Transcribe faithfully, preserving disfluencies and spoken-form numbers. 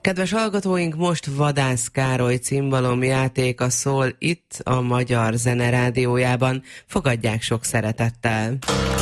Kedves hallgatóink, most Vadász Károly cimbalom játéka szól itt a Magyar Zene Rádiójában. Fogadják sok szeretettel!